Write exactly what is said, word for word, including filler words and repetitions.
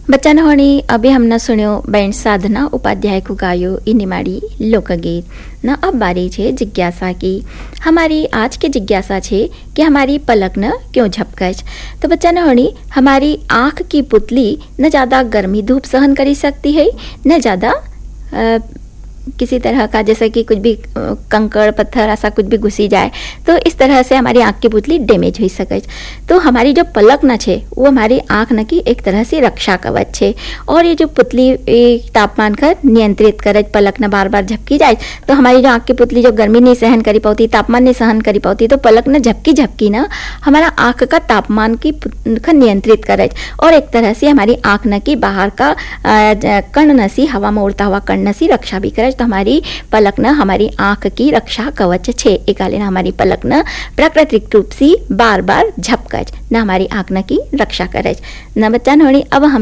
बच्चा होनी अभी हमने सुन्यो बैंड साधना उपाध्याय को गायो इनिमाड़ी लोकगीत न। अब बारी छे जिज्ञासा की। हमारी आज की जिज्ञासा छे कि हमारी पलक न क्यों झपकच। तो बच्चा न होनी हमारी आँख की पुतली न ज़्यादा गर्मी धूप सहन करी सकती है न ज़्यादा किसी तरह का, जैसे कि कुछ भी कंकड़ पत्थर ऐसा कुछ भी घुसी जाए तो इस तरह से हमारी आँख की पुतली डैमेज हो सके। तो हमारी जो पलक न छे वो हमारी आँख न की एक तरह से रक्षा कवच छे। और ये जो पुतली तापमान का नियंत्रित करे, पलक न बार बार झपकी जाए तो हमारी जो आँख की पुतली जो गर्मी नहीं सहन करी पाती, तापमान नहीं सहन करी पाती, तो पलक न झपकी झपकी न हमारा आँख का तापमान की का नियंत्रित करे और एक तरह से हमारी आँख न की बाहर का कण नसी हवा में उड़ता हुआ कण नसी रक्षा भी करे। तो हमारी पलक न हमारी आँख की रक्षा कवच छे। एकाले न हमारी पलक न प्राकृतिक रूप से बार बार झपकच न हमारी आँख न की रक्षा करे न। बच्चा होनी अब हम